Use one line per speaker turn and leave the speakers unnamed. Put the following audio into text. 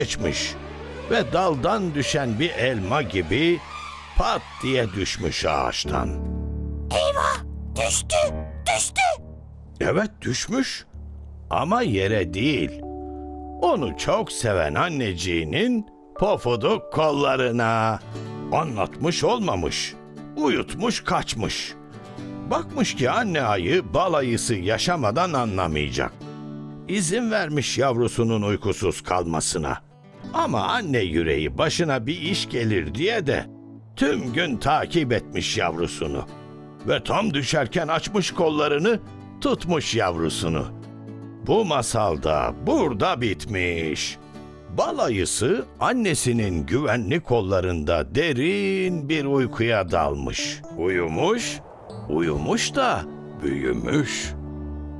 geçmiş ve daldan düşen bir elma gibi pat diye düşmüş ağaçtan.
Eyvah! Düştü! Düştü!
Evet düşmüş ama yere değil. Onu çok seven anneciğinin pofuduk kollarına. Anlatmış olmamış, uyutmuş kaçmış. Bakmış ki anne ayı bal ayısı yaşamadan anlamayacak. İzin vermiş yavrusunun uykusuz kalmasına. Ama anne yüreği başına bir iş gelir diye de tüm gün takip etmiş yavrusunu. Ve tam düşerken açmış kollarını, tutmuş yavrusunu. Bu masal da burada bitmiş. Bal ayısı annesinin güvenli kollarında derin bir uykuya dalmış. Uyumuş, uyumuş da büyümüş.